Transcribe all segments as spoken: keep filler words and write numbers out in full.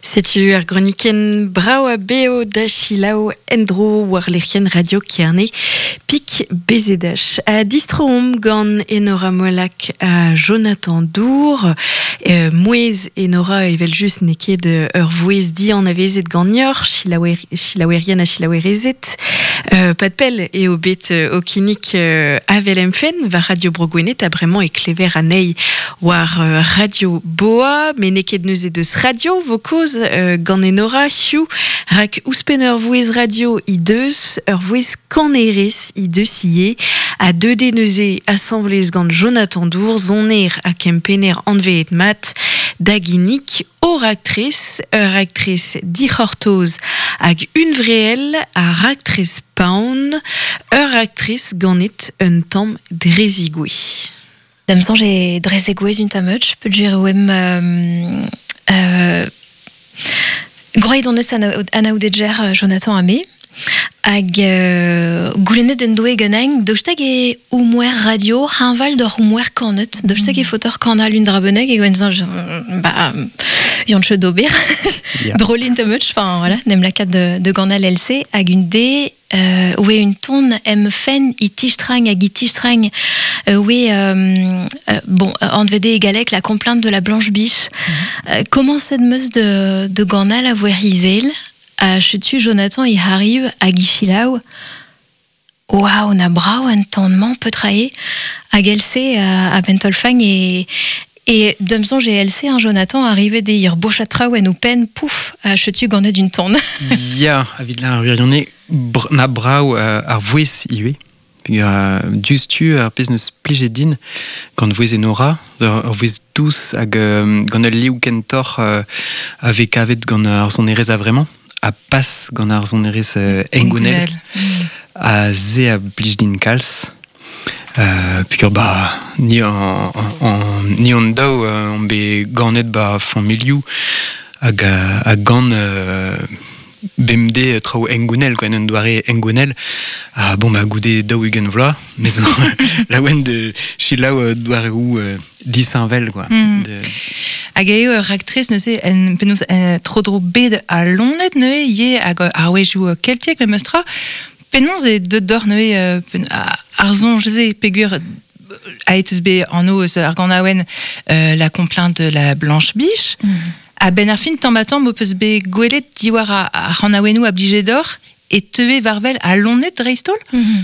Setu ar groniken brao a beo da chilao endro war lec'hienn radio Kerne pik bezedach. A distroom gant enora moelak a Jonathan Dour, e, mouez enora evel just neket ur vouez di an avezet gant nior, chilaouerien a chilaouerezet, uh, pat pel eo bet uh, okinik uh, avel emfen, va radio brogwenet a bremañ e klever anei war uh, radio boa, mais neket neus eus radio vokoz uh, gant enora hiu rak ouspen ur vouez radio i deus, ur vouez kanerez i deus ie, a deude neuze assemblez gant Jonathan Dour, zoner a kempener anveet mat, daginik or actrice, ur actrice dic'hortoz hag un vreel a actrice paon, ur actrice gannet un tamm drezigoui. Damsan j'ai drezegouez un tammutch, peut dire ouem euh, euh, groet on eus anaoudedger Jonathan Amé, hag euh, goulennet en doe geneng, doustag e oumwer radio, hanval d'or oumwer kanet, doustag e fotor kanal un drabeneg, e gwen zan, bah, yon cheu d'ober, yeah. Drolin tammutch, enfin voilà, nem la kat de, de ganal L C, hag un dé, Euh, oué une tonne em fen i tichtrang hag i tichtrang euh, oué euh, euh, bon en vede egalek la complainte de la blanche biche mm-hmm. euh, comment cette meuse de de ganal a voir izel a chutu Jonathan i arrive a gichilaou waouh na brau un tendement peut traer a gelse a, a bentolfang et et demson j'ai L C un Jonathan arrivé des ir bochatra ou nous peine pouf a chutu gannet d'une tonne ya avid la rionne na brau uh, ar vouez iwe. Puis uh, dustu ar pez neus plijedin gant vouez enora, ar vouez tous hag uh, gant el liou kentor uh, ave kavet gant ar zonerez a vremañ, a pas gant ar zonerez uh, engounel, mm. a ze a plijedin kalz. Uh, puis bah ni en, en ni on dao uh, on be gannet ba fan miliou hag a gant uh, B M D trao engounel, quoi, n'en doare engounel. Ah, bon, bah, goudé daouigen vla, mais la wen de chilao doare ou disinvel, quoi. Mm. De... Agaio, actrice, ne sais, en penos trop trop bed à lonnet, ne ye, ah ouais, joue keltiek, le mestra, penos et de dor, ne arzon, je sais, pégur, a etus be en os, arganawen, la complainte de la blanche biche. Mm. A ben ar fin tambatam mo peus be gwelet diwar a, a c'hanaouenou a blijedor et teve varvel a lonnet dreistol? Mm-hmm.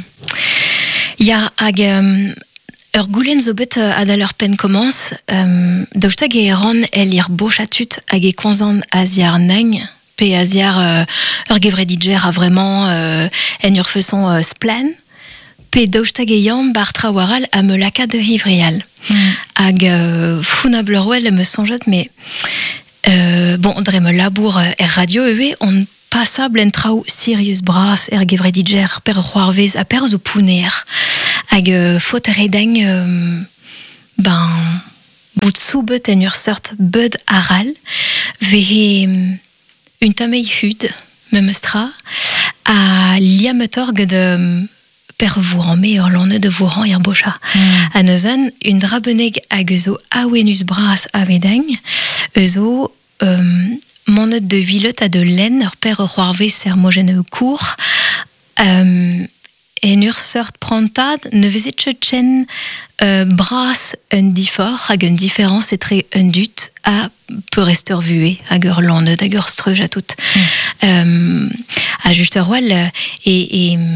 Ya hag um, ur goulenn zo bet uh, adal ur pen komans um, daoustag e ran el ir bochatut hag e konzan a ziar neng pe a ziar uh, ur gevredidger a vraiment uh, en ur feuson uh, splan pe daoustag e yam bar trawaral a me laka de hivrial. Mm. Hag uh, founabl rouel me sonjet mais Euh, bon, dre me labour er radio ewe, on passable en trao Sirius Brass er gevredidger per c'hoarvez a per zo pouner hag euh, faute redeng euh, ben bout soubet en ur sort bud aral vehe un tamei hud me meustra a liametorg de per vouran me ur lanne de vouran ir bocha. Mm. A neuzan, un drabeneg hag ezo awenus bras avedeng, ezo um, monet de vilet a de len ur per ur c'hoarvez sermogene cour, um, en ur sort prantad ne vezet chen uh, bras un difor hag un différence etre un dut a peu rester vue hag ur lanne hag ur streuj a tout. Mm. Um, a juste roel et, et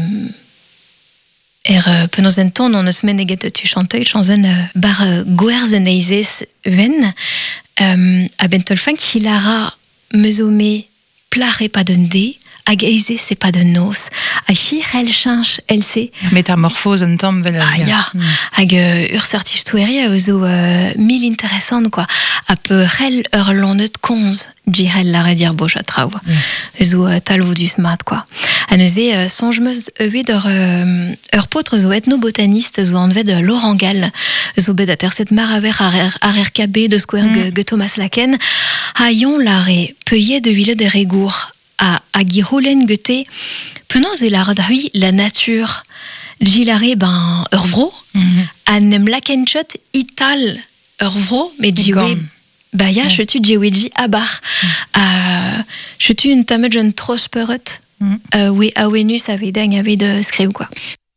Er uh, penaos en ton on eus men eget tu chanteuil chanzen uh, bar uh, gwerzen eizez ven um, a bentolfang hilara meuzome plare pa d'un dé hag eizez se pa d'un nos a hir el chanch el se métamorphose en tamm vel ah ya mm. hag uh, ur sartich toueri a ozo uh, mil interessant quoi a peu rel ur lannet konz jirel la redir bocha trao mm. Ozo uh, talvo du smat quoi a neuze uh, sonjmeuz evit ur, uh, ur potre zo etnobotaniste zo anved uh, Laurent Gall zo bet a terset mar aver ar, ar R K B de skouer mm. ge Thomas Laken a yon lare peuillet de ville de regour a, a giroulen gete penaos e lar d'hui la nature gilare ben ur vro mm-hmm. a nem lakenchot ital ur vro met diwe Bah ja, Ouais. je tu Jewiji Abar. Euh, je tu une tamajon trosperet. Mm. Euh, oui, à Wenus avait dingue, avait de scribe quoi.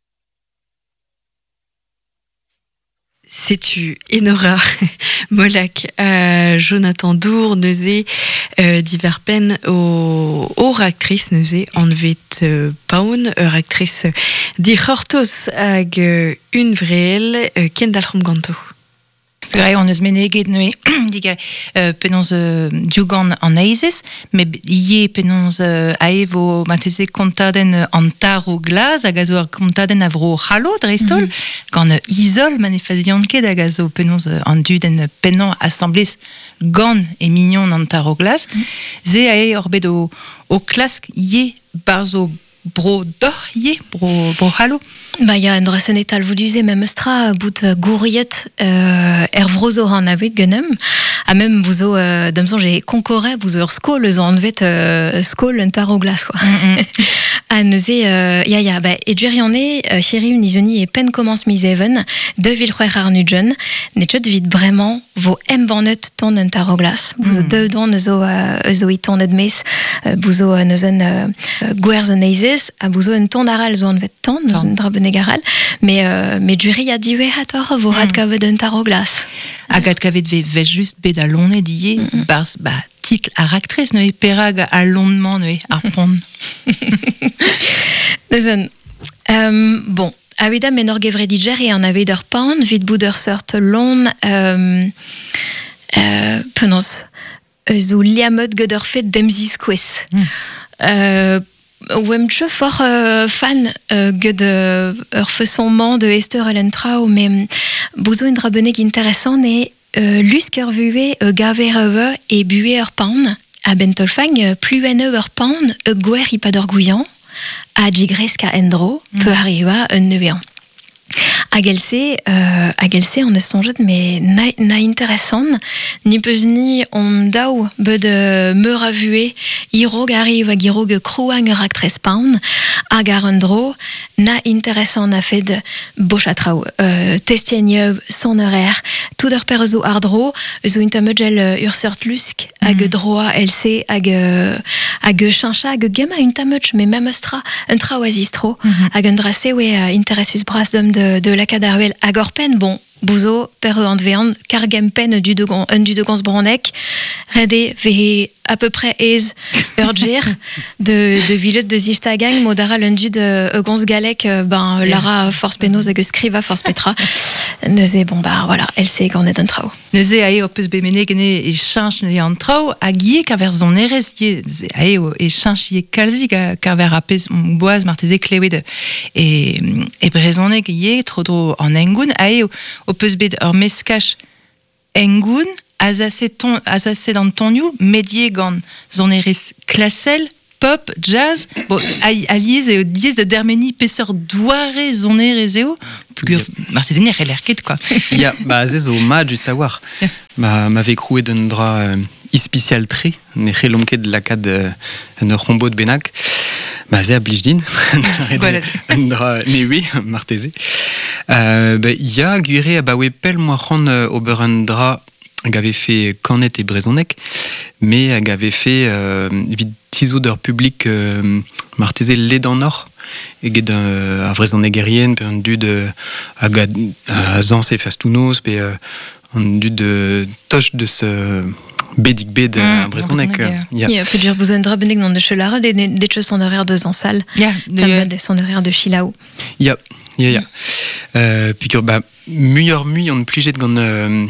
Sais-tu Enora Molak à Jonathan Dour Neuzé euh, divers pen au au actrice Neuzé enlevé euh, paun euh, actrice di Hortos ag euh, une vraie euh, Kendall Romganto. Gray on eus meneget noe diga euh, penons euh, diogan an aizes, mais ie penons euh, aevo mateze kontaden an taro glas hag a zo ar kontaden a vro halo dreistol, mm-hmm. gant euh, isol manefaziant ket hag a zo penons euh, an duden penan assemblez gant e mignon an taro glas, mm-hmm. ze ae orbet o, o klask ie barzo bro dor ie bro, bro halo. Bah ja, un drasenet al vuduze même stra bout uh, gouriet euh, er vrozo an avet genem. A même bouzo euh, demson j'ai concoré bouzo ur skol zo anvet euh, skol un taro glas quoi. Mm-hmm. A neuze euh, ya ya bah et duriané euh, chéri unisoni et pen commence mis even de vilroer arnugen netchot vite vraiment vos embanet ton un taro glas. Bouzo mm. deux don zo euh, zo iton edmes euh, bouzo euh, neuzen euh, guerzen aizes a bouzo un ton aral zo anvet ton neuzen draben Garal, mais euh, mais du riz a dit ouais hator vous rat kavet d'un taro glas. Agat kavet ve ve juste bed a lonne die mm-hmm. bars bah ticle a actrice ne perag a londement ne a pon. Neuzen euh, bon avida menor gevrediger et en avait der pan vid bouder sort lon euh euh penons zo liamot goder fait demzis quiz. Mm. Euh Wemche fort euh, fan euh, de euh, façonnement de Esther Ellen Trau, mais bouzo une drabenek intéressant et euh, lusker vué euh, gaver et buer ur pan a bentolfang plus enne ur pan e guer ipador gouillant a digreska endro mm. peut arriver un neuvéan. Agelse, euh, agelse on ne songet mais na, na intéressant ni peus ni on dao be de me ravuer irog arrive à girog crouang actrice pound agarandro na intéressant na fait de bochatrao euh, testienne son horaire tout der perzo ardro zo intamegel ursert lusk ag droa lc ag ag chancha ag gema intamech mais même stra un traoisistro ag andrase we interessus bras d'homme de de la cadarwel agorpen bon bouzo per andvean cargempen du de un du de gans bronek rede ve à peu près ez urgir de de villet de ziftagang modara lundu de gans galek ben yeah. Lara force penos ag skriva force petra neuze bon bah voilà elle sait qu'on est un trao neuze ae opus bemene gene e chanch ne an trao agie kaver zon erezie ae e chanch ie kalzi kaver apes boaz marteze klewed et et brezonek ie trodro en engun ae opus bet ur meskach engun azase ton azase dans tonyu medie gant zon eres klassel pop jazz bon aliez et diez de dermeni pesseur douare zon erezeo plus martezeni relerket quoi. Ya bah zezo ma du savoir. Ma m'avait croué d'un drap euh, ispicial très ne relomket de la cad un rombo de benac. Bah ze ablijdin. Voilà. Un drap ne oui martezé. Euh bah il y a guré à bawe pel moi ron ober un drap avait fait Cornet et Brezonek, mais avait fait euh, tiso d'heure public euh, martésé les dans nord et guide à Brezonek guerrienne puis un du de à à Zans et Fastounos puis un du de toche de ce bédic bed à Brezonek. Il y a peut dire besoin de drabenek dans de chelara des des choses son horaire de Zansal. Il y a des son horaire de Chilao. Il y a il y a euh, puis que bah meilleur mui on plige de gant euh,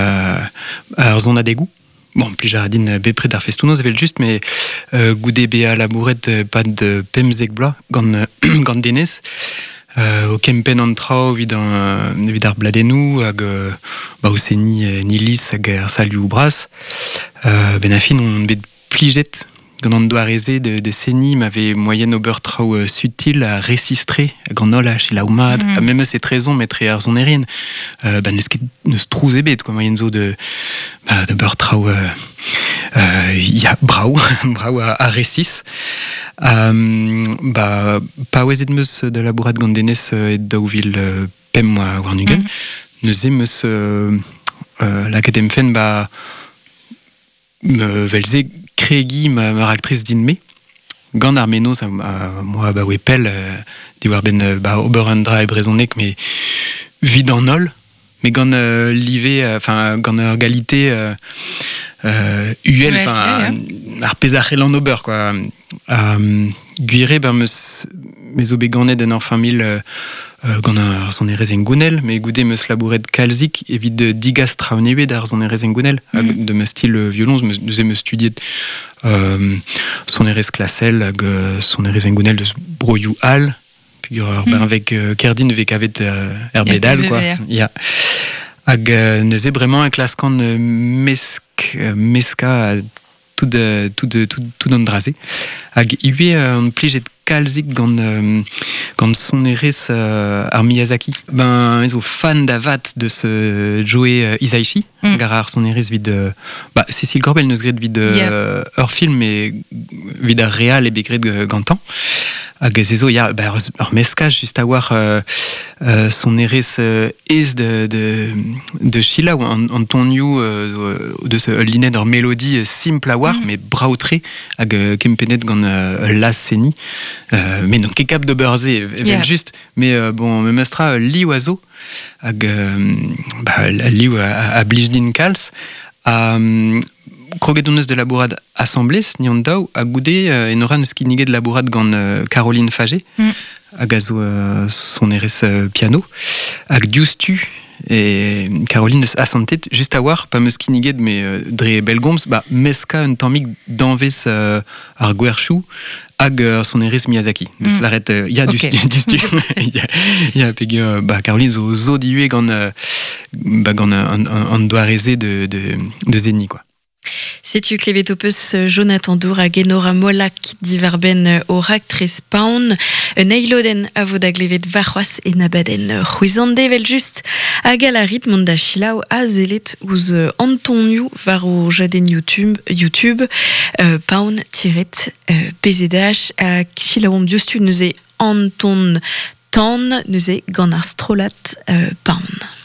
euh, zona des goûts bon plige à din beprès d'ar festounos avait juste mais euh, goudé be à la bourrette pas de pemzek-bla gant gant denes euh, au kempen en trao vid un vid ar bladenou hag bah au seni nilis hag ar saliu bras euh, ben afin on bet pliget gant an doareze de, de seni m'avait moyenne ober trao euh, subtil à résistré gant ola chez la oumad mm. même cette raison mettrait ar zon erin euh, bah neus ket neus trouz ebet quoi moyenne zo de bah de ber trao euh, euh, ya brau brau à, à récis euh, bah pas oezet meus de la bourrade gant denez et daouvil euh, pem moi warnugen mm. neus emeus euh, euh, la kadem fen bah me velze kregi ma, ma actrice d'Inme. Gant ar menos, moi, bah, ouais, pelle, euh, di war ben, euh, bah, Oberendra et Brezonek, mais vid en ol. Mais gant euh, livé, enfin, euh, gant ur galité, euh, euh, uel, enfin, ouais, ar pezarel en ober, quoi. Euh, guire, ben, meus, mes obeganet d'un enfant mille, euh, euh, gant ar son erez engounel, mais goudé meus labouret kalzik, evit de digas traunebe d'ar son erez engounel, mm. de me style violon, nous aimons studier euh, son erez klassel, hag euh, son erez engounel de broyou al, puis mm. ben, avec euh, Kerdin, avec avec euh, herbedal, quoi. Ya. Hag euh, neuze vraiment un klaskan euh, mesk, euh, meska tout de tout de tout tout don drasé. Hag iwe un plijet kalzik gant euh, gant son erez euh, ar Miyazaki. Ben ils sont fans d'avat de ce Joe euh, Hisaishi. Mm. Gar ar son erez vid euh, bah Cécile Corbel neus gret vid euh, yeah. Ur film et vid ar real et begret gantan. Hag zezo ya bah ur meskaj just a war euh, euh, son erez euh, ez de de de Sheila ou en, en ton new euh, de ce linet d'ur mélodie simple a war mm. mais brautré hag euh, kempenet gant euh, la seni. Euh, mais non kekap de berze yeah. juste mais euh, bon me mestra li oiseau hag euh, bah li a, a blijdin kals a um, krogedoneus de labourad assemblés nian daou a goudé euh, en oran eus kinniget de labourad gant euh, Caroline Fagé mm. hag a zo euh, son erez euh, piano hag diouztu et Caroline a santet juste a war pa meus kinniget mais euh, dre belgomz bah meska un tammig d'envez euh, ar gwerchou hag euh, son erez Miyazaki. Mm. Deus l'arrête il euh, y a okay. du du stu il y a il y a peg euh, bah Caroline zo zo diue gant euh, bah gant un un doarezé de de de Zeni quoi. Setu klevetopus Jonathan Dour a genora molak diverben o actrice Paun, un eiloden a vo da glevet varroas e nabaden c'hwizande vel just a galarit manda chilaou a zelet ouz Antoniou var o jaden YouTube, YouTube euh, Paun tiret euh, B Z D H a chilaouam diostu neuze Anton Tan neuze gant ar strolat euh, Paun.